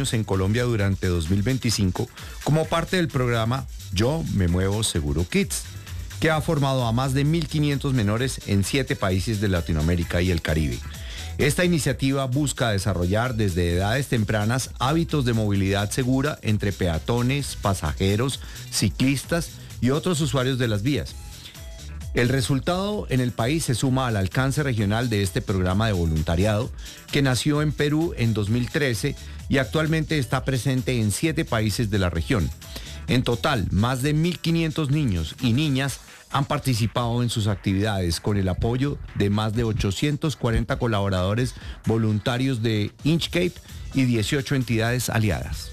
niños en Colombia durante 2025 como parte del programa Yo Me Muevo Seguro Kids, que ha formado a más de 1.500 menores en 7 países de Latinoamérica y el Caribe. Esta iniciativa busca desarrollar desde edades tempranas hábitos de movilidad segura entre peatones, pasajeros, ciclistas y otros usuarios de las vías. El resultado en el país se suma al alcance regional de este programa de voluntariado, que nació en Perú en 2013 y actualmente está presente en 7 países de la región. En total, más de 1.500 niños y niñas han participado en sus actividades con el apoyo de más de 840 colaboradores voluntarios de Inchcape y 18 entidades aliadas.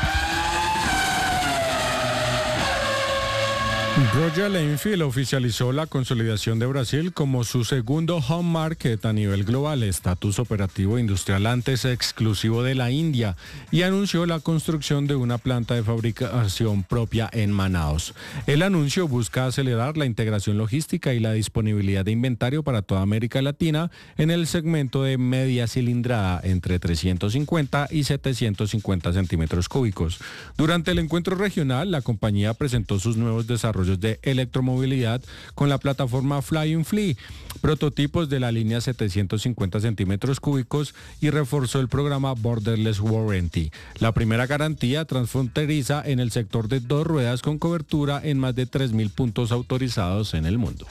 Royal Enfield oficializó la consolidación de Brasil como su segundo home market a nivel global, estatus operativo industrial antes exclusivo de la India, y anunció la construcción de una planta de fabricación propia en Manaus. El anuncio busca acelerar la integración logística y la disponibilidad de inventario para toda América Latina en el segmento de media cilindrada entre 350 y 750 centímetros cúbicos. Durante el encuentro regional, la compañía presentó sus nuevos desarrollos de electromovilidad con la plataforma Flying Flea, prototipos de la línea 750 centímetros cúbicos, y reforzó el programa Borderless Warranty, la primera garantía transfronteriza en el sector de 2 ruedas con cobertura en más de 3.000 puntos autorizados en el mundo.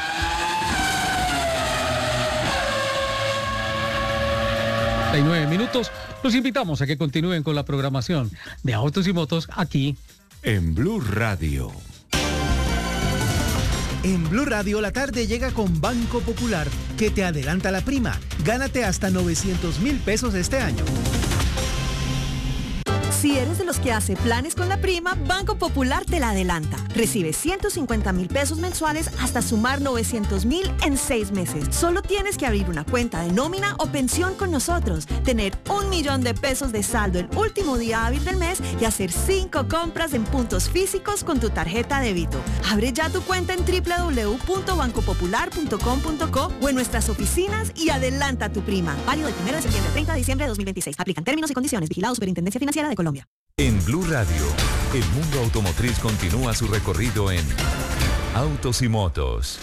Hay 9 minutos. Los invitamos a que continúen con la programación de Autos y Motos aquí en Blue Radio. En Blue Radio la tarde llega con Banco Popular, que te adelanta la prima. Gánate hasta 900,000 pesos este año. Si eres de los que hace planes con la prima, Banco Popular te la adelanta. Recibe 150,000 pesos mensuales hasta sumar 900,000 en 6 meses. Solo tienes que abrir una cuenta de nómina o pensión con nosotros, tener 1,000,000 de pesos de saldo el último día hábil del mes y hacer 5 compras en puntos físicos con tu tarjeta débito. Abre ya tu cuenta en www.bancopopular.com.co o en nuestras oficinas y adelanta tu prima. Válido del 1 de septiembre al 30 de diciembre de 2026. Aplican términos y condiciones. Vigilado Superintendencia Financiera de Colombia. En Blue Radio, el mundo automotriz continúa su recorrido en Autos y Motos.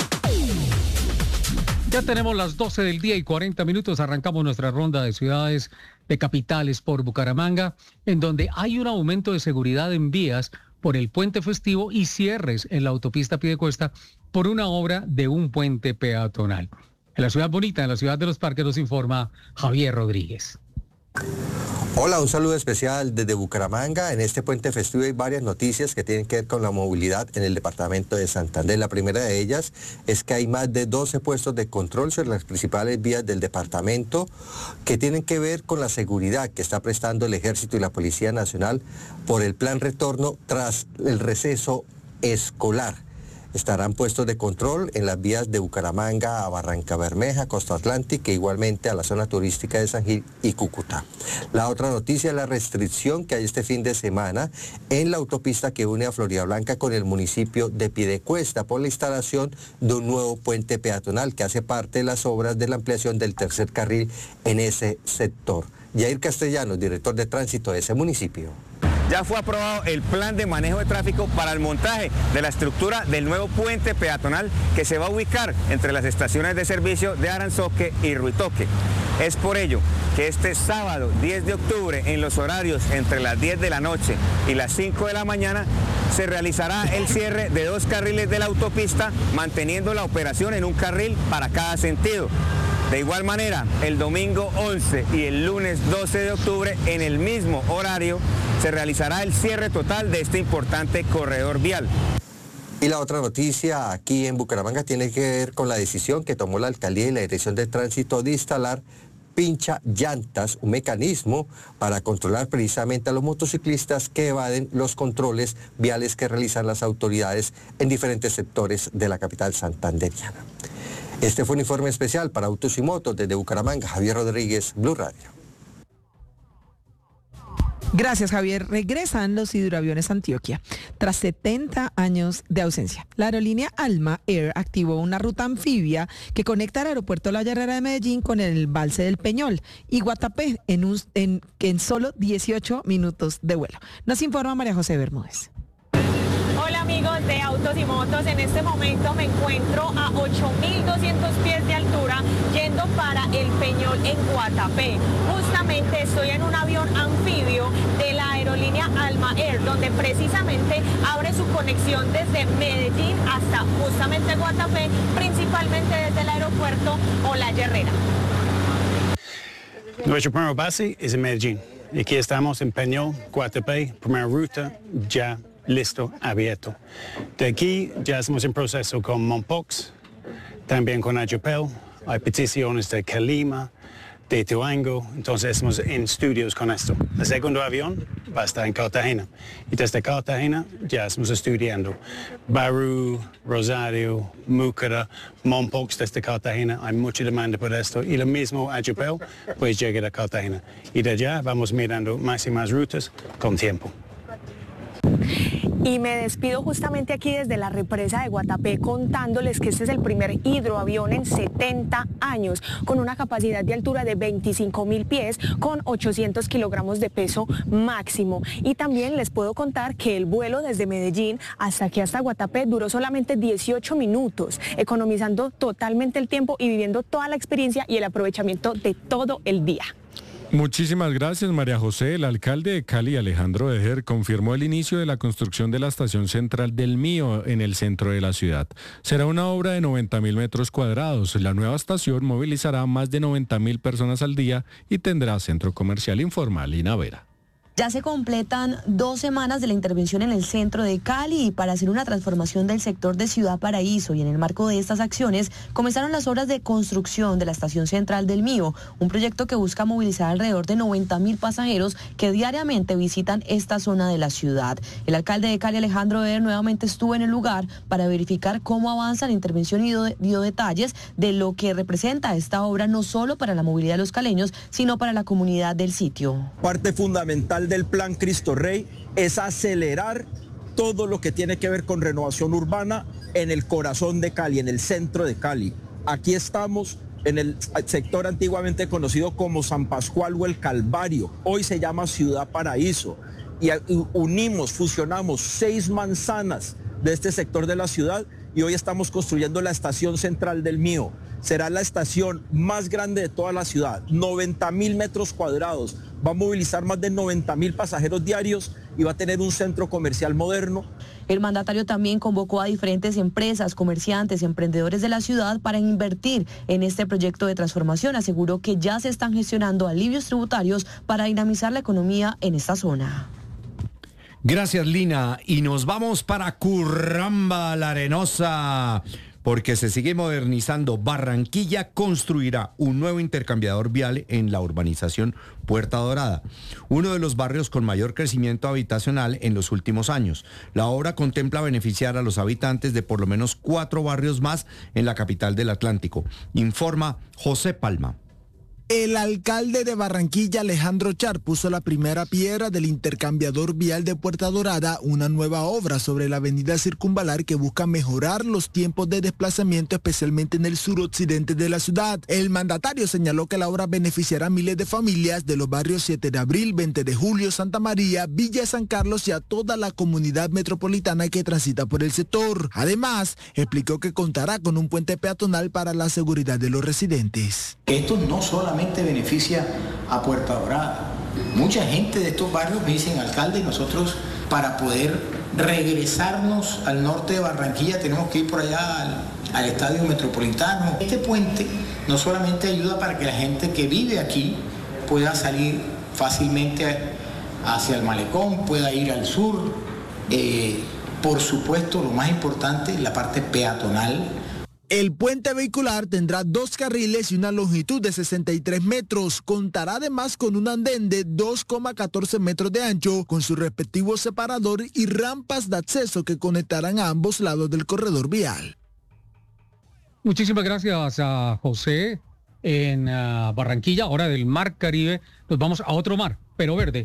Ya tenemos las 12 del día y 40 minutos. Arrancamos nuestra ronda de ciudades, de capitales por Bucaramanga, en donde hay un aumento de seguridad en vías por el puente festivo y cierres en la autopista Piedecuesta por una obra de un puente peatonal. En la ciudad bonita, en la ciudad de los parques, nos informa Javier Rodríguez. Hola, un saludo especial desde Bucaramanga. En este puente festivo hay varias noticias que tienen que ver con la movilidad en el departamento de Santander. La primera de ellas es que hay más de 12 puestos de control sobre las principales vías del departamento que tienen que ver con la seguridad que está prestando el Ejército y la Policía Nacional por el plan retorno tras el receso escolar. Estarán puestos de control en las vías de Bucaramanga a Barrancabermeja, Costa Atlántica e igualmente a la zona turística de San Gil y Cúcuta. La otra noticia es la restricción que hay este fin de semana en la autopista que une a Floridablanca con el municipio de Piedecuesta por la instalación de un nuevo puente peatonal que hace parte de las obras de la ampliación del tercer carril en ese sector. Yair Castellanos, director de tránsito de ese municipio. Ya fue aprobado el plan de manejo de tráfico para el montaje de la estructura del nuevo puente peatonal que se va a ubicar entre las estaciones de servicio de Aranzoque y Ruitoque. Es por ello que este sábado 10 de octubre, en los horarios entre las 10 de la noche y las 5 de la mañana, se realizará el cierre de 2 carriles de la autopista, manteniendo la operación en un carril para cada sentido. De igual manera, el domingo 11 y el lunes 12 de octubre, en el mismo horario, se realizará el cierre total de este importante corredor vial. Y la otra noticia aquí en Bucaramanga tiene que ver con la decisión que tomó la Alcaldía y la Dirección de Tránsito de instalar pincha llantas, un mecanismo para controlar precisamente a los motociclistas que evaden los controles viales que realizan las autoridades en diferentes sectores de la capital santanderiana. Este fue un informe especial para Autos y Motos desde Bucaramanga. Javier Rodríguez, Blue Radio. Gracias, Javier. Regresan los hidroaviones a Antioquia tras 70 años de ausencia. La aerolínea Alma Air activó una ruta anfibia que conecta el aeropuerto La Herrera de Medellín con el embalse del Peñol y Guatapé en solo 18 minutos de vuelo. Nos informa María José Bermúdez. Hola amigos de Autos y Motos, en este momento me encuentro a 8.200 pies de altura yendo para el Peñol en Guatapé. Justamente estoy en un avión anfibio de la aerolínea Alma Air, donde precisamente abre su conexión desde Medellín hasta justamente Guatapé, principalmente desde el aeropuerto Olaya Herrera. Nuestra primera base es en Medellín. Aquí estamos en Peñol, Guatapé, primera ruta ya listo, abierto. De aquí ya estamos en proceso con Mompox, también con Ayupel, hay peticiones de Calima, de Tuango, entonces estamos en estudios con esto. El segundo avión va a estar en Cartagena y desde Cartagena ya estamos estudiando Barú, Rosario, Múcara, Mompox desde Cartagena, hay mucha demanda por esto y lo mismo Ayupel pues llega a Cartagena y de allá vamos mirando más y más rutas con tiempo. Y me despido justamente aquí desde la represa de Guatapé contándoles que este es el primer hidroavión en 70 años con una capacidad de altura de 25.000 pies con 800 kilogramos de peso máximo. Y también les puedo contar que el vuelo desde Medellín hasta aquí hasta Guatapé duró solamente 18 minutos, economizando totalmente el tiempo y viviendo toda la experiencia y el aprovechamiento de todo el día. Muchísimas gracias, María José. El alcalde de Cali, Alejandro Dejer, confirmó el inicio de la construcción de la estación central del Mío en el centro de la ciudad. Será una obra de 90.000 metros cuadrados. La nueva estación movilizará más de 90.000 personas al día y tendrá centro comercial informal y Navera. Ya se completan 2 semanas de la intervención en el centro de Cali para hacer una transformación del sector de Ciudad Paraíso y en el marco de estas acciones comenzaron las obras de construcción de la estación central del Mío, un proyecto que busca movilizar alrededor de 90.000 pasajeros que diariamente visitan esta zona de la ciudad. El alcalde de Cali, Alejandro Dejer, nuevamente estuvo en el lugar para verificar cómo avanza la intervención y dio detalles de lo que representa esta obra no solo para la movilidad de los caleños, sino para la comunidad del sitio. Parte fundamental del plan Cristo Rey es acelerar todo lo que tiene que ver con renovación urbana en el corazón de Cali, en el centro de Cali. Aquí estamos en el sector antiguamente conocido como San Pascual o el Calvario, hoy se llama Ciudad Paraíso, y unimos, fusionamos 6 manzanas de este sector de la ciudad y hoy estamos construyendo la estación central del Mío. Será la estación más grande de toda la ciudad, 90.000 metros cuadrados, va a movilizar más de 90.000 pasajeros diarios y va a tener un centro comercial moderno. El mandatario también convocó a diferentes empresas, comerciantes, emprendedores de la ciudad para invertir en este proyecto de transformación. Aseguró que ya se están gestionando alivios tributarios para dinamizar la economía en esta zona. Gracias, Lina. Y nos vamos para Curramba, La Arenosa, porque se sigue modernizando. Barranquilla construirá un nuevo intercambiador vial en la urbanización Puerta Dorada, uno de los barrios con mayor crecimiento habitacional en los últimos años. La obra contempla beneficiar a los habitantes de por lo menos 4 barrios más en la capital del Atlántico, informa José Palma. El alcalde de Barranquilla, Alejandro Char, puso la primera piedra del intercambiador vial de Puerta Dorada, una nueva obra sobre la avenida Circunvalar que busca mejorar los tiempos de desplazamiento, especialmente en el suroccidente de la ciudad. El mandatario señaló que la obra beneficiará a miles de familias de los barrios 7 de Abril, 20 de Julio, Santa María, Villa San Carlos y a toda la comunidad metropolitana que transita por el sector. Además, explicó que contará con un puente peatonal para la seguridad de los residentes. Esto no solamente beneficia a Puerta Dorada. Mucha gente de estos barrios me dicen, alcalde, nosotros para poder regresarnos al norte de Barranquilla tenemos que ir por allá al estadio metropolitano. Este puente no solamente ayuda para que la gente que vive aquí pueda salir fácilmente hacia el malecón, pueda ir al sur. Por supuesto, lo más importante, la parte peatonal. El puente vehicular tendrá 2 carriles y una longitud de 63 metros. Contará además con un andén de 2,14 metros de ancho, con su respectivo separador y rampas de acceso que conectarán a ambos lados del corredor vial. Muchísimas gracias a José en Barranquilla. Ahora del Mar Caribe nos vamos a otro mar, pero verde,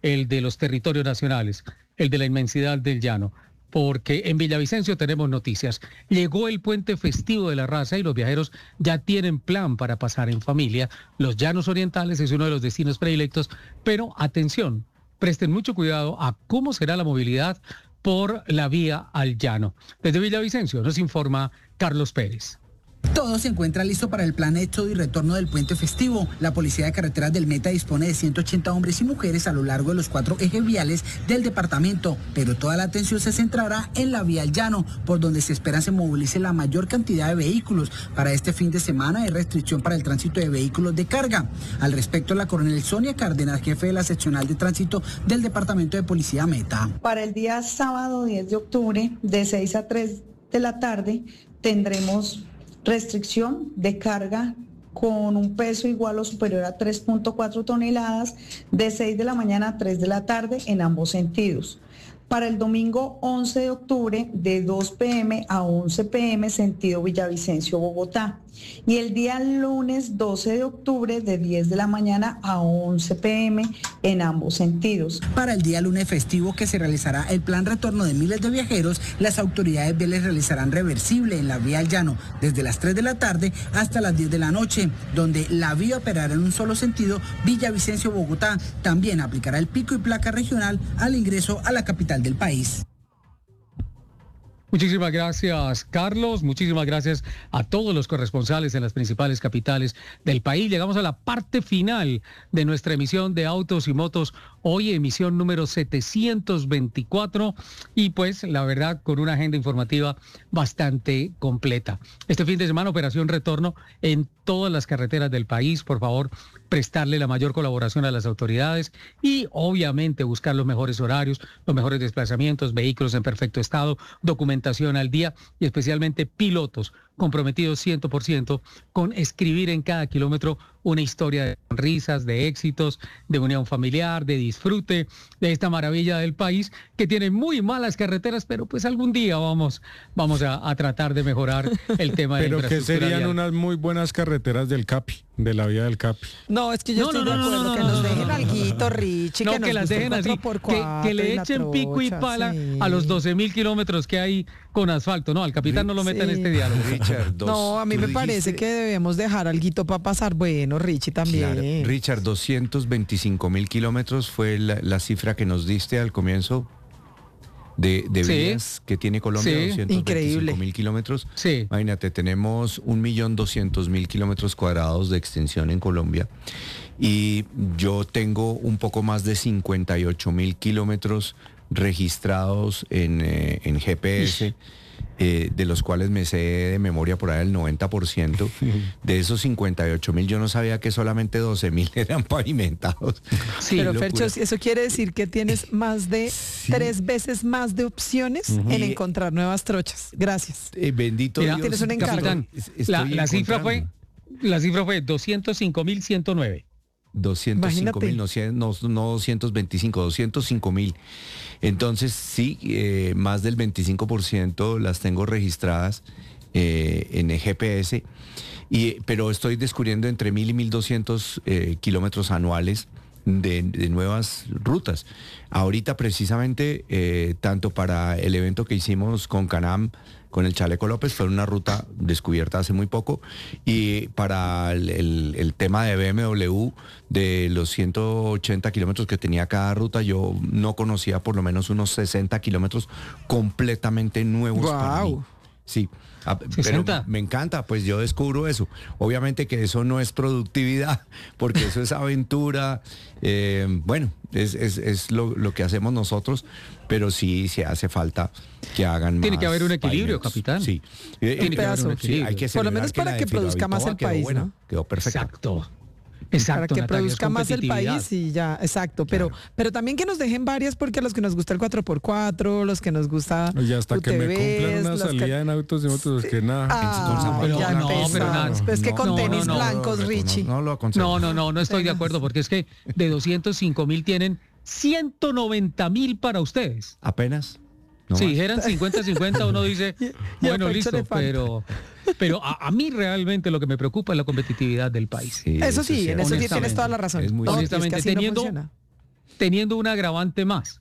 el de los territorios nacionales, el de la inmensidad del llano. Porque en Villavicencio tenemos noticias. Llegó el puente festivo de la raza y los viajeros ya tienen plan para pasar en familia. Los llanos orientales es uno de los destinos predilectos, pero atención, presten mucho cuidado a cómo será la movilidad por la vía al llano. Desde Villavicencio nos informa Carlos Pérez. Todo se encuentra listo para el plan éxodo y retorno del puente festivo. La Policía de Carreteras del Meta dispone de 180 hombres y mujeres a lo largo de los 4 ejes viales del departamento, pero toda la atención se centrará en la vía al llano, por donde se espera se movilice la mayor cantidad de vehículos. Para este fin de semana hay restricción para el tránsito de vehículos de carga. Al respecto, la coronel Sonia Cárdenas, jefe de la seccional de tránsito del Departamento de Policía Meta. Para el día sábado 10 de octubre, de 6 a 3 de la tarde, tendremos restricción de carga con un peso igual o superior a 3.4 toneladas de 6 de la mañana a 3 de la tarde en ambos sentidos. Para el domingo 11 de octubre de 2 p.m. a 11 p.m. sentido Villavicencio-Bogotá. Y el día lunes 12 de octubre de 10 de la mañana a 11 p.m. en ambos sentidos. Para el día lunes festivo que se realizará el plan retorno de miles de viajeros, las autoridades viales realizarán reversible en la vía al llano desde las 3 de la tarde hasta las 10 de la noche, donde la vía operará en un solo sentido Villavicencio-Bogotá. También aplicará el pico y placa regional al ingreso a la capital del país. Muchísimas gracias, Carlos. Muchísimas gracias a todos los corresponsales en las principales capitales del país. Llegamos a la parte final de nuestra emisión de Autos y Motos. Hoy emisión número 724 y pues la verdad con una agenda informativa bastante completa. Este fin de semana operación retorno en todas las carreteras del país. Por favor, prestarle la mayor colaboración a las autoridades y obviamente buscar los mejores horarios, los mejores desplazamientos, vehículos en perfecto estado, documentación al día y especialmente pilotos comprometidos 100% con escribir en cada kilómetro una historia de sonrisas, de éxitos, de unión familiar, de disfrute de esta maravilla del país que tiene muy malas carreteras, pero pues algún día vamos a tratar de mejorar el tema de la infraestructura. Pero que serían vial. Unas muy buenas carreteras del Capi, de la vía del Capi. No, es que yo estoy de acuerdo que nos dejen alguito, Richie, que las dejen así, que le echen pico y pala a los 12.000 kilómetros que hay con asfalto. No, al capitán no lo metan en este diálogo. Richard, no, a mí me parece que debemos dejar alguito para pasar. Bueno, Richie también. Claro. Richard, 225.000 kilómetros fue la cifra que nos diste al comienzo de vías que tiene Colombia, 225.000 kilómetros. Sí. Imagínate, tenemos 1.200.000 kilómetros cuadrados de extensión en Colombia y yo tengo un poco más de 58.000 kilómetros registrados en GPS. De los cuales me sé de memoria por ahí el 90%. De esos 58.000 yo no sabía que solamente 12.000 eran pavimentados. Sí, pero Fercho, eso quiere decir que tienes más de 3 veces más de opciones en encontrar nuevas trochas. Gracias. Bendito Dios. Tienes un encargo. Capitán, la cifra fue 205.109. 205.000, no 225, 205.000. Entonces sí, más del 25% las tengo registradas en el GPS, pero estoy descubriendo entre 1.000 y 1.200 kilómetros anuales de nuevas rutas. Ahorita precisamente, tanto para el evento que hicimos con Canam, con el Chaleco López, fue una ruta descubierta hace muy poco, y para el tema de BMW, de los 180 kilómetros que tenía cada ruta, yo no conocía por lo menos unos 60 kilómetros completamente nuevos para mí. Sí, pero me encanta, pues yo descubro eso. Obviamente que eso no es productividad, porque eso es aventura. Bueno, es lo que hacemos nosotros, pero sí se hace falta que hagan más. Tiene que haber un equilibrio, capitán. Sí. Tiene que haber un equilibrio. Hay que por lo menos para que produzca más el país, ¿no? Quedó perfecto. Exacto, para que Natalia, produzca más el país y ya, exacto. Pero también que nos dejen varias, porque a los que nos gusta el 4x4, los que nos gusta y hasta UTVs, que me cumplan una salida en Autos y Motos, que nada. Es que con tenis blancos, Richie. No estoy de acuerdo, porque es que de 205.000 tienen 190.000 para ustedes. Apenas. Si dijeran 50-50, uno dice, bueno, listo, pero a mí realmente lo que me preocupa es la competitividad del país. Sí, eso sí, en eso sí tienes toda la razón. Honestamente, teniendo un agravante más,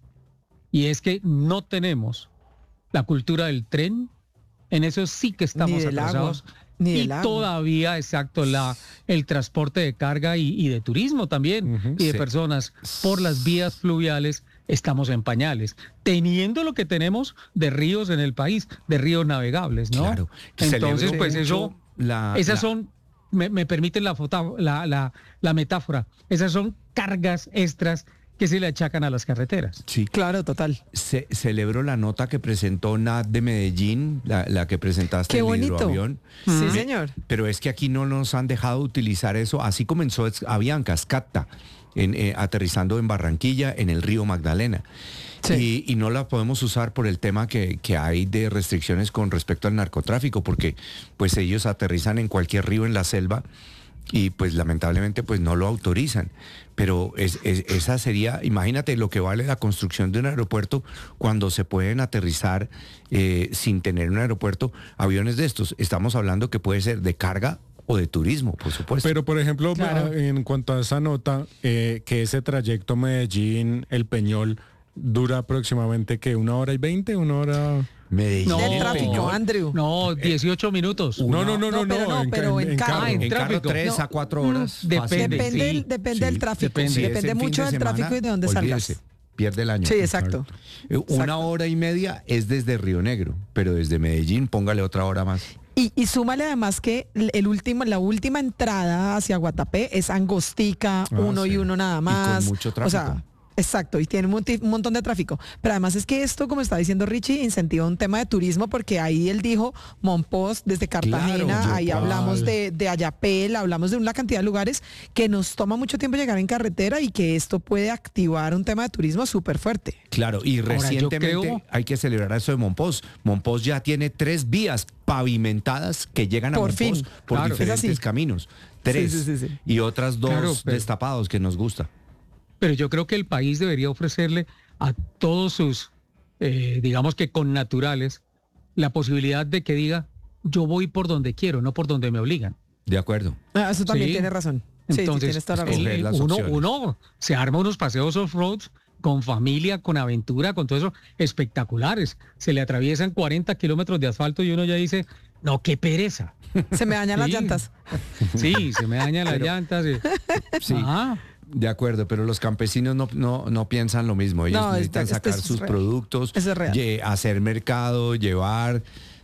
y es que no tenemos la cultura del tren. En eso sí que estamos atrasados. Y todavía, exacto, el transporte de carga y de turismo también, y de personas por las vías fluviales, estamos en pañales, teniendo lo que tenemos de ríos en el país, de ríos navegables, ¿no? Claro. Entonces, pues eso, esas son, me permiten la metáfora, esas son cargas extras que se le achacan a las carreteras. Sí, claro, total. Celebro la nota que presentó Nat de Medellín, la que presentaste en el hidroavión. Sí, señor. Pero es que aquí no nos han dejado utilizar eso. Así comenzó Avianca, Scatta, aterrizando en Barranquilla, en el río Magdalena. Sí. Y no la podemos usar por el tema que hay de restricciones con respecto al narcotráfico, porque pues ellos aterrizan en cualquier río en la selva y pues lamentablemente pues no lo autorizan. Pero esa sería, imagínate lo que vale la construcción de un aeropuerto cuando se pueden aterrizar sin tener un aeropuerto aviones de estos. Estamos hablando que puede ser de carga o de turismo, por supuesto. Pero, por ejemplo, en cuanto a esa nota, que ese trayecto Medellín-El Peñol dura aproximadamente, ¿qué? ¿1 hora y 20? ¿1 hora...? Medellín. No, del tráfico, Andrew. No, 18 minutos. No, pero en carro. En carro 3 a 4 horas. Depende del tráfico. Depende mucho del tráfico y de dónde salgas. Pierde el año. Sí, exacto. 1 hora y media es desde Río Negro, pero desde Medellín póngale otra hora más. Y súmale además que la última entrada hacia Guatapé es angostica, uno y uno nada más. Y con mucho tráfico. O sea, exacto, y tiene un montón de tráfico. Pero además es que esto, como está diciendo Richie, incentiva un tema de turismo, porque ahí él dijo Monpós desde Cartagena, claro, ahí hablamos de Ayapel, hablamos de una cantidad de lugares que nos toma mucho tiempo llegar en carretera y que esto puede activar un tema de turismo súper fuerte. Claro, y recientemente hay que celebrar eso de Monpós. Monpós ya tiene 3 vías pavimentadas que llegan a Monpós por diferentes caminos. 3 sí. Y otras 2 destapados que nos gusta. Pero yo creo que el país debería ofrecerle a todos sus, digamos que connaturales, la posibilidad de que diga, yo voy por donde quiero, no por donde me obligan. De acuerdo. Eso también tiene razón. Entonces, tienes toda la razón. Uno se arma unos paseos off-road con familia, con aventura, con todo eso, espectaculares. Se le atraviesan 40 kilómetros de asfalto y uno ya dice, no, qué pereza. Se me dañan las llantas. Sí, se me dañan las llantas. Sí. Ajá. De acuerdo, pero los campesinos no piensan lo mismo. Ellos necesitan sacar sus productos, hacer mercado, llevar,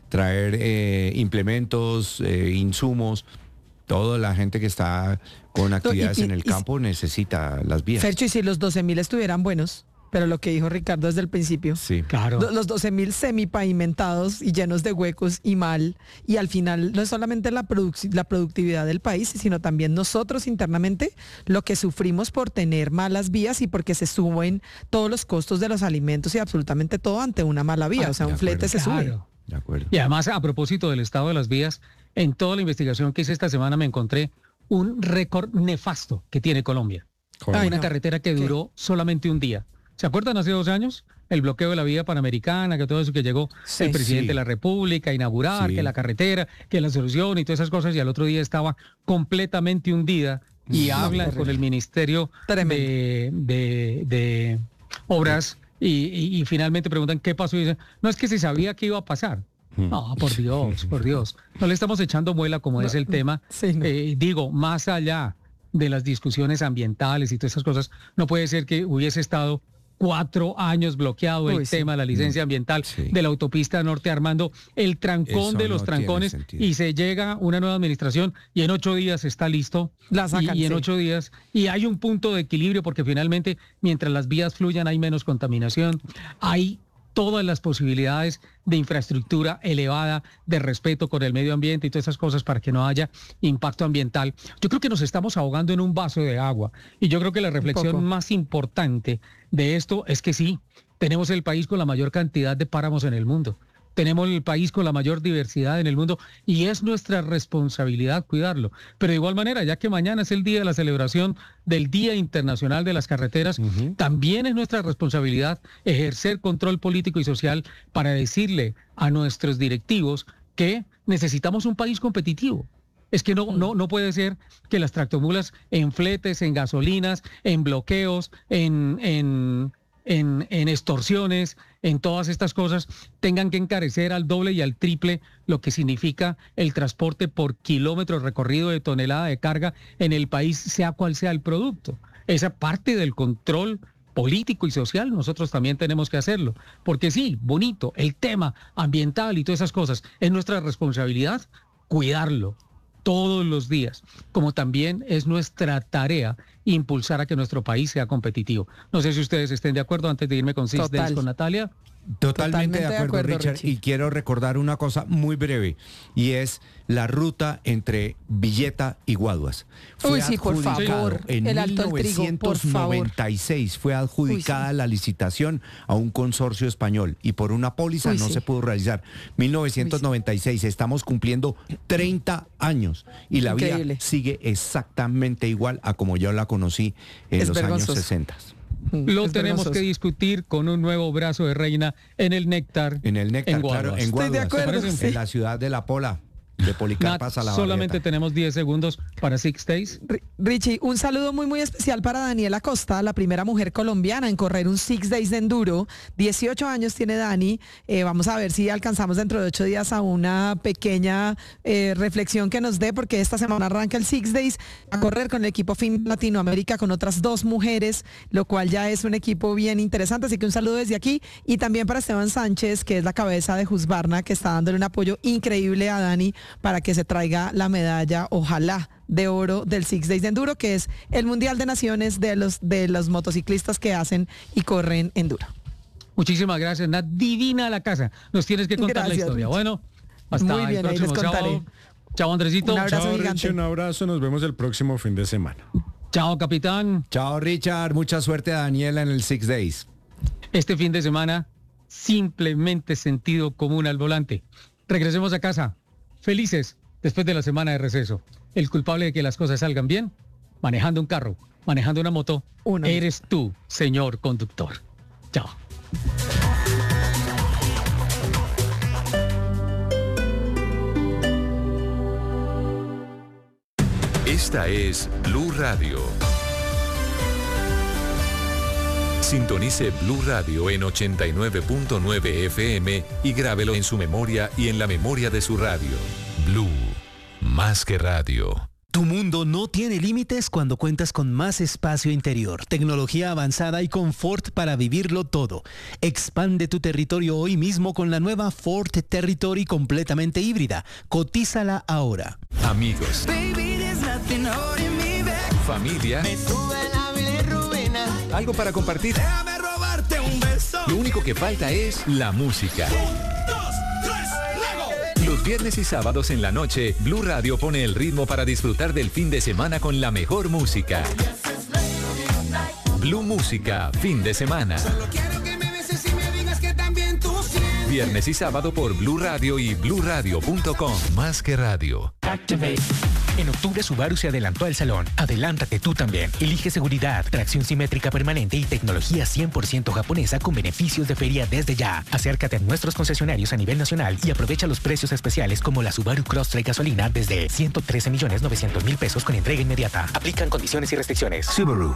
traer implementos, insumos. Toda la gente que está con actividades en el campo necesita las vías. Fercho, y si los 12.000 estuvieran buenos, pero lo que dijo Ricardo desde el principio. Sí, claro. Los 12.000 semipavimentados y llenos de huecos y mal. Y al final no es solamente la productividad del país, sino también nosotros internamente lo que sufrimos por tener malas vías y porque se suben todos los costos de los alimentos y absolutamente todo ante una mala vía. O sea, un flete se sube. De acuerdo. Y además, a propósito del estado de las vías, en toda la investigación que hice esta semana me encontré un récord nefasto que tiene Colombia. Una carretera que duró solamente un día. ¿Se acuerdan hace 2 años? El bloqueo de la vía panamericana, que todo eso que llegó el presidente de la República a inaugurar, que la carretera, que la solución y todas esas cosas, y al otro día estaba completamente hundida y hablan con el Ministerio de Obras y finalmente preguntan qué pasó y dicen, no, es que se sabía que iba a pasar. No, por Dios. No le estamos echando muela como es el tema. Digo, más allá de las discusiones ambientales y todas esas cosas, no puede ser que hubiese estado 4 años bloqueado el tema de la licencia ambiental de la autopista norte, armando el trancón de los trancones, y se llega una nueva administración y en 8 días está listo. La sacan, y en 8 días, y hay un punto de equilibrio porque finalmente mientras las vías fluyan hay menos contaminación, hay todas las posibilidades de infraestructura elevada, de respeto con el medio ambiente y todas esas cosas para que no haya impacto ambiental. Yo creo que nos estamos ahogando en un vaso de agua y yo creo que la reflexión más importante de esto es que sí, tenemos el país con la mayor cantidad de páramos en el mundo. Tenemos el país con la mayor diversidad en el mundo y es nuestra responsabilidad cuidarlo. Pero de igual manera, ya que mañana es el día de la celebración del Día Internacional de las Carreteras, también es nuestra responsabilidad ejercer control político y social para decirle a nuestros directivos que necesitamos un país competitivo. Es que no puede ser que las tractomulas en fletes, en gasolinas, en bloqueos, en extorsiones, en todas estas cosas, tengan que encarecer al doble y al triple lo que significa el transporte por kilómetro recorrido de tonelada de carga en el país, sea cual sea el producto. Esa parte del control político y social nosotros también tenemos que hacerlo. Porque sí, bonito, el tema ambiental y todas esas cosas, es nuestra responsabilidad cuidarlo todos los días, como también es nuestra tarea impulsar a que nuestro país sea competitivo. No sé si ustedes estén de acuerdo antes de irme con 6 Days con Natalia. Totalmente de acuerdo, Richard. Y quiero recordar una cosa muy breve, y es la ruta entre Villeta y Guaduas. Uy, sí, por favor. En el Alto del Trigo, por favor. 1996 fue adjudicada la licitación a un consorcio español y por una póliza no se pudo realizar. 1996, estamos cumpliendo 30 años y la vía sigue exactamente igual a como yo la conocí en los años 60. Lo tenemos que discutir con un nuevo brazo de reina en el Néctar. En el Néctar, claro, en Guaduas. Estoy de acuerdo. En la ciudad de La Pola. De Policarpa a la solamente tenemos 10 segundos para 6 Days. Richie, un saludo muy especial para Daniela Costa, la primera mujer colombiana en correr un 6 Days de enduro. 18 años tiene Dani. Vamos a ver si alcanzamos dentro de 8 días a una pequeña reflexión que nos dé, porque esta semana arranca el 6 Days a correr con el equipo FIM Latinoamérica con otras 2 mujeres, lo cual ya es un equipo bien interesante. Así que un saludo desde aquí, y también para Esteban Sánchez, que es la cabeza de Husqvarna, que está dándole un apoyo increíble a Dani para que se traiga la medalla, ojalá, de oro del 6 Days de Enduro, que es el Mundial de Naciones de los motociclistas que hacen y corren enduro. Muchísimas gracias, Nat. Divina la casa. Nos tienes que contar la historia. Richie. Bueno, hasta muy bien, el próximo. Ahí les contaré. Chao, Andresito. Un abrazo gigante. Richie, un abrazo. Nos vemos el próximo fin de semana. Chao, capitán. Chao, Richard. Mucha suerte a Daniela en el 6 Days. Este fin de semana, simplemente sentido común al volante. Regresemos a casa. Felices después de la semana de receso. El culpable de que las cosas salgan bien, manejando un carro, manejando una moto, eres tú, señor conductor. Chao. Esta es Blue Radio. Sintonice Blue Radio en 89.9 FM y grábelo en su memoria y en la memoria de su radio. Blue, más que radio. Tu mundo no tiene límites cuando cuentas con más espacio interior, tecnología avanzada y confort para vivirlo todo. Expande tu territorio hoy mismo con la nueva Ford Territory completamente híbrida. Cotízala ahora. Amigos. Familia. Algo para compartir. Déjame robarte un beso. Lo único que falta es la música. 1, 2, 3, Los viernes y sábados en la noche, Blue Radio pone el ritmo para disfrutar del fin de semana con la mejor música. Blue Música, fin de semana. Solo quiero que me beses y me digas que también tú sientes. Viernes y sábado por Blue Radio y bluradio.com. Más que radio. Activate. En octubre Subaru se adelantó al salón. Adelántate tú también. Elige seguridad, tracción simétrica permanente y tecnología 100% japonesa con beneficios de feria desde ya. Acércate a nuestros concesionarios a nivel nacional y aprovecha los precios especiales como la Subaru Crosstrek gasolina desde 113.900.000 pesos con entrega inmediata. Aplican condiciones y restricciones. Subaru.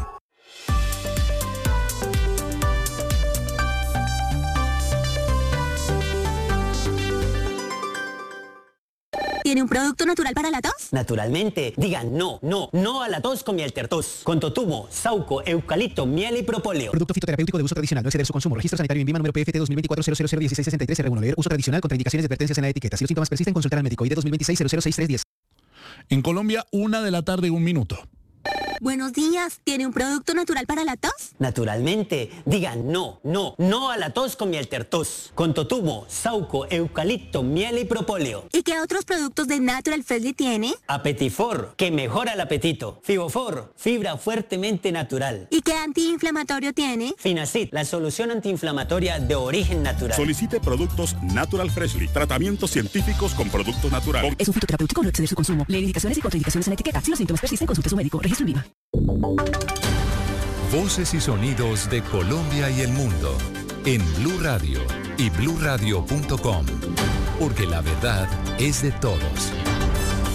¿Tiene un producto natural para la tos? Naturalmente. Digan no a la tos con miel tertos. Con totumo, sauco, eucalipto, miel y propóleo. Producto fitoterapéutico de uso tradicional. No exceder su consumo. Registro sanitario en Vima número PFT 2024-0001663-R1. Leer uso tradicional. Contraindicaciones y advertencias en la etiqueta. Si los síntomas persisten, consultar al médico. ID 2026-006310. En Colombia, 1:01 p.m. Buenos días. ¿Tiene un producto natural para la tos? Naturalmente. Digan no a la tos con miel tertos. Con totumo, sauco, eucalipto, miel y propóleo. ¿Y qué otros productos de Natural Freshly tiene? Apetifor, que mejora el apetito. Fibofor, fibra fuertemente natural. ¿Y qué antiinflamatorio tiene? Finacid, la solución antiinflamatoria de origen natural. Solicite productos Natural Freshly. Tratamientos científicos con productos naturales. Es un fitoterapéutico, no exceder su consumo. Lee indicaciones y contraindicaciones en la etiqueta. Si los síntomas persisten, consulte a su médico. Registro en Vima. Voces y sonidos de Colombia y el mundo en Blue Radio y bluradio.com, porque la verdad es de todos.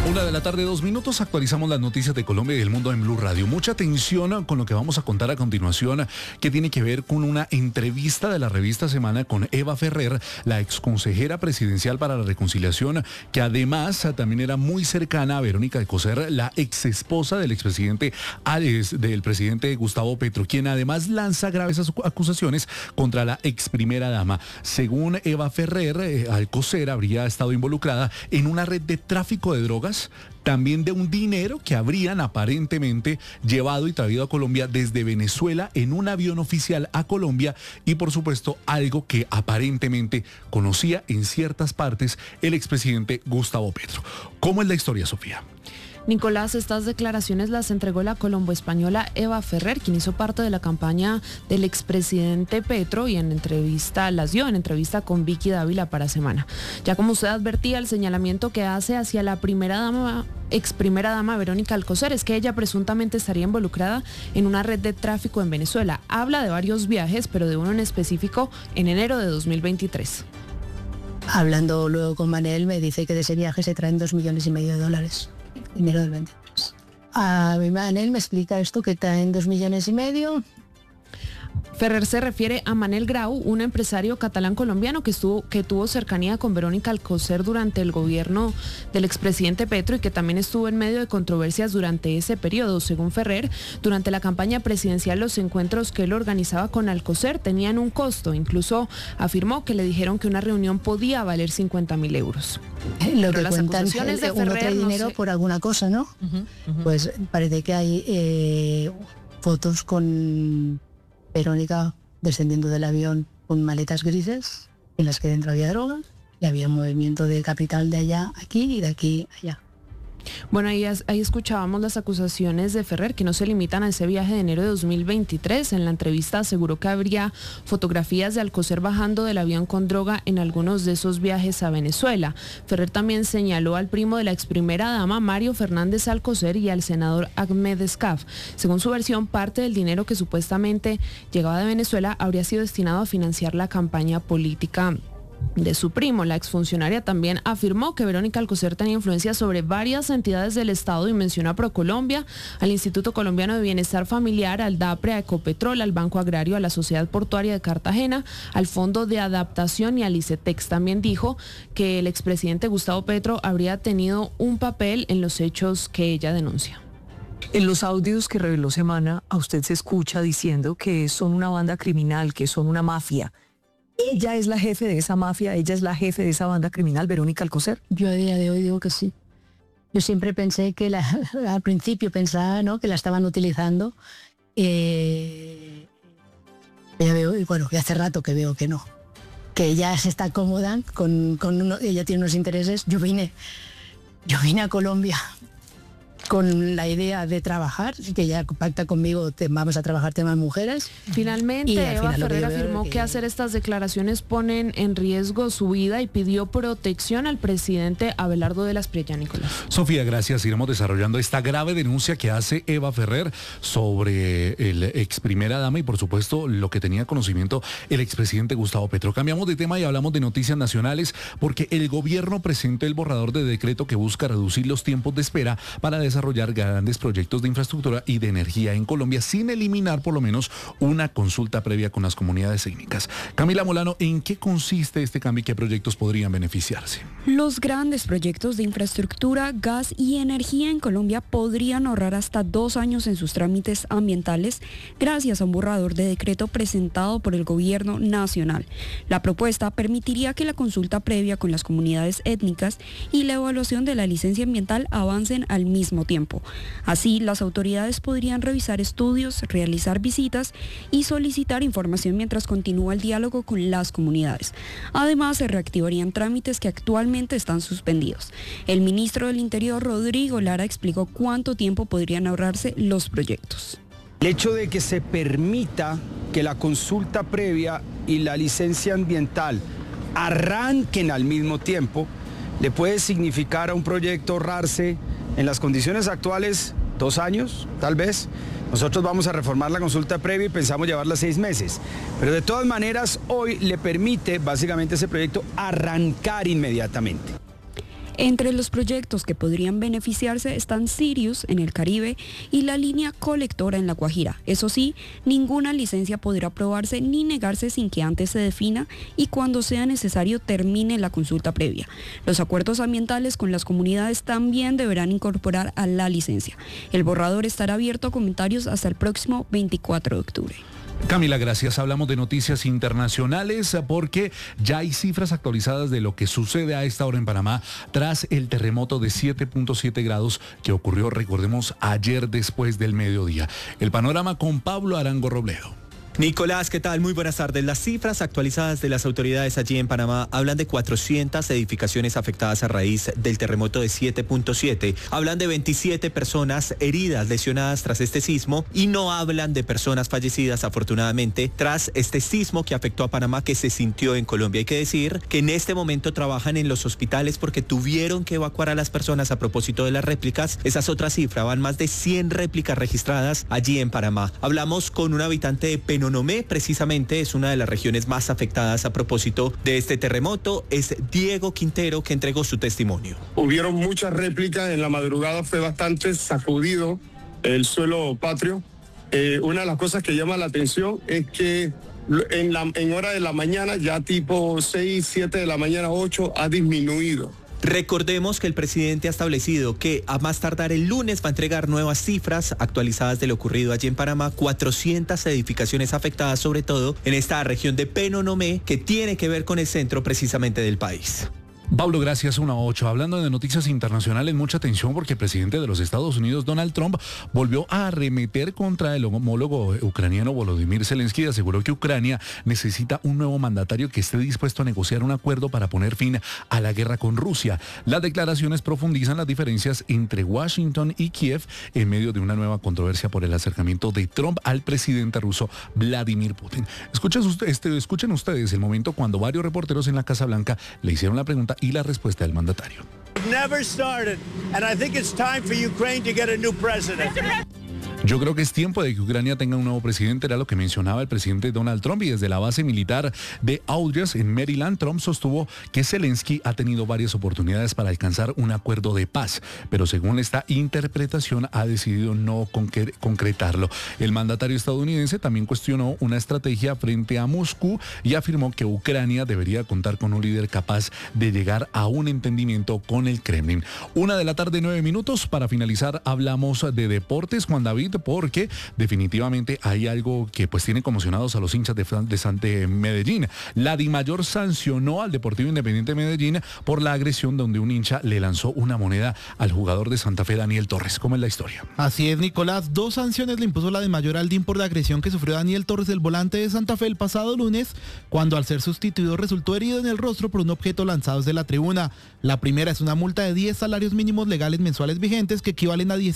1:02 PM, actualizamos las noticias de Colombia y del mundo en Blue Radio. Mucha atención con lo que vamos a contar a continuación, que tiene que ver con una entrevista de la revista Semana con Eva Ferrer, la exconsejera presidencial para la reconciliación, que además también era muy cercana a Verónica Alcocer, la exesposa del expresidente del presidente Gustavo Petro, quien además lanza graves acusaciones contra la ex primera dama. Según Eva Ferrer, Alcocer habría estado involucrada en una red de tráfico de drogas, también de un dinero que habrían aparentemente llevado y traído a Colombia desde Venezuela en un avión oficial a Colombia, y por supuesto algo que aparentemente conocía en ciertas partes el expresidente Gustavo Petro. ¿Cómo es la historia, Sofía? Nicolás, estas declaraciones las entregó la colombo-española Eva Ferrer, quien hizo parte de la campaña del expresidente Petro, y las dio en entrevista con Vicky Dávila para Semana. Ya como usted advertía, el señalamiento que hace hacia la ex primera dama Verónica Alcocer es que ella presuntamente estaría involucrada en una red de tráfico en Venezuela. Habla de varios viajes, pero de uno en específico en enero de 2023. Hablando luego con Manel, me dice que de ese viaje se traen $2,5 millones. Dinero del 23. A mi Manel me explica esto, que traen $2,5 millones. Ferrer se refiere a Manel Grau, un empresario catalán colombiano que tuvo cercanía con Verónica Alcocer durante el gobierno del expresidente Petro y que también estuvo en medio de controversias durante ese periodo. Según Ferrer, durante la campaña presidencial los encuentros que él organizaba con Alcocer tenían un costo. Incluso afirmó que le dijeron que una reunión podía valer 50.000 euros. Lo que cuentan es que uno trae dinero por alguna cosa, ¿no? Pues parece que hay fotos con Verónica descendiendo del avión con maletas grises en las que dentro había droga y había movimiento de capital de allá aquí y de aquí allá. Bueno, ahí escuchábamos las acusaciones de Ferrer, que no se limitan a ese viaje de enero de 2023. En la entrevista aseguró que habría fotografías de Alcocer bajando del avión con droga en algunos de esos viajes a Venezuela. Ferrer también señaló al primo de la ex primera dama, Mario Fernández Alcocer, y al senador Ahmed Escaf. Según su versión, parte del dinero que supuestamente llegaba de Venezuela habría sido destinado a financiar la campaña política de su primo. La exfuncionaria también afirmó que Verónica Alcocer tenía influencia sobre varias entidades del Estado y mencionó a ProColombia, al Instituto Colombiano de Bienestar Familiar, al DAPRE, a Ecopetrol, al Banco Agrario, a la Sociedad Portuaria de Cartagena, al Fondo de Adaptación y al ICETEX. También dijo que el expresidente Gustavo Petro habría tenido un papel en los hechos que ella denuncia. En los audios que reveló Semana, a usted se escucha diciendo que son una banda criminal, que son una mafia. ¿Ella es la jefe de esa mafia? ¿Ella es la jefe de esa banda criminal, Verónica Alcocer? Yo a día de hoy digo que sí. Yo siempre pensé que al principio pensaba, ¿no?, que la estaban utilizando. Ya veo, y bueno, que hace rato que veo que no. Que ella se está cómoda ella tiene unos intereses. Yo vine a Colombia con la idea de trabajar, que ella pacta conmigo, vamos a trabajar temas mujeres. Finalmente, Eva Ferrer afirmó que hacer estas declaraciones ponen en riesgo su vida y pidió protección al presidente Abelardo de las Priella. Nicolás. Sofía, gracias. Iremos desarrollando esta grave denuncia que hace Eva Ferrer sobre el ex primera dama y por supuesto lo que tenía conocimiento el expresidente Gustavo Petro. Cambiamos de tema y hablamos de noticias nacionales, porque el gobierno presentó el borrador de decreto que busca reducir los tiempos de espera para desarrollar grandes proyectos de infraestructura y de energía en Colombia, sin eliminar por lo menos una consulta previa con las comunidades técnicas. Camila Molano, ¿en qué consiste este cambio y qué proyectos podrían beneficiarse? Los grandes proyectos de infraestructura, gas y energía en Colombia podrían ahorrar hasta 2 años en sus trámites ambientales gracias a un borrador de decreto presentado por el gobierno nacional. La propuesta permitiría que la consulta previa con las comunidades étnicas y la evaluación de la licencia ambiental avancen al mismo tiempo. Así, las autoridades podrían revisar estudios, realizar visitas y solicitar información mientras continúa el diálogo con las comunidades. Además, se reactivarían trámites que actualmente están suspendidos. El ministro del Interior, Rodrigo Lara, explicó cuánto tiempo podrían ahorrarse los proyectos. El hecho de que se permita que la consulta previa y la licencia ambiental arranquen al mismo tiempo le puede significar a un proyecto ahorrarse en las condiciones actuales 2 años, tal vez. Nosotros vamos a reformar la consulta previa y pensamos llevarla 6 meses. Pero de todas maneras, hoy le permite básicamente ese proyecto arrancar inmediatamente. Entre los proyectos que podrían beneficiarse están Sirius en el Caribe y la línea colectora en La Guajira. Eso sí, ninguna licencia podrá aprobarse ni negarse sin que antes se defina y cuando sea necesario termine la consulta previa. Los acuerdos ambientales con las comunidades también deberán incorporar a la licencia. El borrador estará abierto a comentarios hasta el próximo 24 de octubre. Camila, gracias. Hablamos de noticias internacionales porque ya hay cifras actualizadas de lo que sucede a esta hora en Panamá tras el terremoto de 7.7 grados que ocurrió, recordemos, ayer después del mediodía. El panorama con Pablo Arango Robledo. Nicolás, ¿qué tal? Muy buenas tardes. Las cifras actualizadas de las autoridades allí en Panamá hablan de 400 edificaciones afectadas a raíz del terremoto de 7.7. Hablan de 27 personas heridas, lesionadas tras este sismo y no hablan de personas fallecidas, afortunadamente, tras este sismo que afectó a Panamá, que se sintió en Colombia. Hay que decir que en este momento trabajan en los hospitales porque tuvieron que evacuar a las personas a propósito de las réplicas. Esa es otra cifra, van más de 100 réplicas registradas allí en Panamá. Hablamos con un habitante de Penonomé, precisamente es una de las regiones más afectadas a propósito de este terremoto. Es Diego Quintero, que entregó su testimonio. Hubieron muchas réplicas, en la madrugada fue bastante sacudido el suelo patrio. Una de las cosas que llama la atención es que en hora de la mañana, ya tipo 6, 7 de la mañana, 8, ha disminuido. Recordemos que el presidente ha establecido que a más tardar el lunes va a entregar nuevas cifras actualizadas de lo ocurrido allí en Panamá. 400 edificaciones afectadas, sobre todo en esta región de Penonomé, que tiene que ver con el centro precisamente del país. Pablo, gracias. 1-8. Hablando de noticias internacionales, mucha atención porque el presidente de los Estados Unidos, Donald Trump, volvió a arremeter contra el homólogo ucraniano Volodymyr Zelensky y aseguró que Ucrania necesita un nuevo mandatario que esté dispuesto a negociar un acuerdo para poner fin a la guerra con Rusia. Las declaraciones profundizan las diferencias entre Washington y Kiev en medio de una nueva controversia por el acercamiento de Trump al presidente ruso Vladimir Putin. Escuchen ustedes el momento cuando varios reporteros en la Casa Blanca le hicieron la pregunta y la respuesta del mandatario. Yo creo que es tiempo de que Ucrania tenga un nuevo presidente, era lo que mencionaba el presidente Donald Trump, y desde la base militar de Andrews en Maryland, Trump sostuvo que Zelensky ha tenido varias oportunidades para alcanzar un acuerdo de paz, pero según esta interpretación ha decidido no concretarlo. El mandatario estadounidense también cuestionó una estrategia frente a Moscú y afirmó que Ucrania debería contar con un líder capaz de llegar a un entendimiento con el Kremlin. 1:09 p.m. Para finalizar, hablamos de deportes, Juan David, porque definitivamente hay algo que pues tiene conmocionados a los hinchas de Medellín. La DIMAYOR sancionó al Deportivo Independiente de Medellín por la agresión donde un hincha le lanzó una moneda al jugador de Santa Fe, Daniel Torres. ¿Cómo es la historia? Así es, Nicolás. 2 sanciones le impuso la DIMAYOR al DIM por la agresión que sufrió Daniel Torres, el volante de Santa Fe, el pasado lunes, cuando al ser sustituido resultó herido en el rostro por un objeto lanzado desde la tribuna. La primera es una multa de 10 salarios mínimos legales mensuales vigentes que equivalen a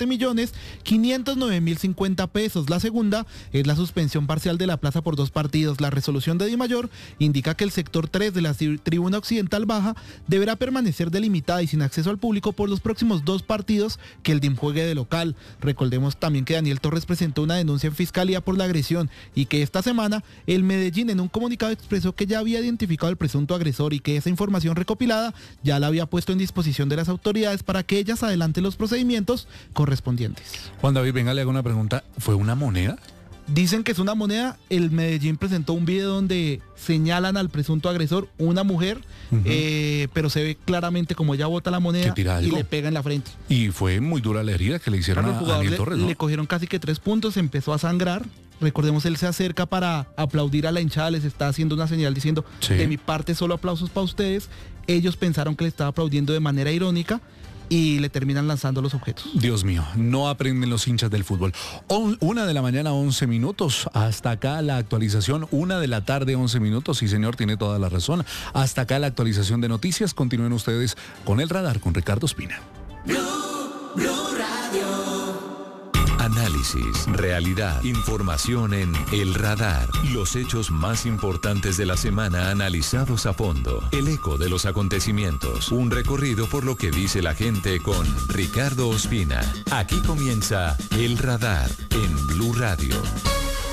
17.509.050 pesos. La segunda es la suspensión parcial de la plaza por 2 partidos. La resolución de DIMAYOR indica que el sector 3 de la tribuna occidental baja deberá permanecer delimitada y sin acceso al público por los próximos 2 partidos que el DIM juegue de local. Recordemos también que Daniel Torres presentó una denuncia en fiscalía por la agresión y que esta semana el Medellín en un comunicado expresó que ya había identificado al presunto agresor y que esa información recopilada ya la había puesto en disposición de las autoridades para que ellas adelanten los procedimientos correspondientes. Juan David, venga, le hago una pregunta. ¿Fue una moneda? Dicen que es una moneda. El Medellín presentó un video donde señalan al presunto agresor, una mujer, pero se ve claramente como ella bota la moneda y le pega en la frente. Y fue muy dura la herida que le hicieron a Daniel Torres, ¿no? Le cogieron casi que 3 puntos, empezó a sangrar. Recordemos, él se acerca para aplaudir a la hinchada, les está haciendo una señal diciendo, de mi parte solo aplausos para ustedes. Ellos pensaron que le estaba aplaudiendo de manera irónica y le terminan lanzando los objetos. Dios mío, no aprenden los hinchas del fútbol. 1:11 p.m. Hasta acá la actualización. 1:00 p.m, 11 minutos. Sí, señor, tiene toda la razón. Hasta acá la actualización de noticias. Continúen ustedes con El Radar con Ricardo Espina. Blue Radio. Análisis, realidad, información en El Radar. Los hechos más importantes de la semana analizados a fondo. El eco de los acontecimientos. Un recorrido por lo que dice la gente con Ricardo Ospina. Aquí comienza El Radar en Blue Radio.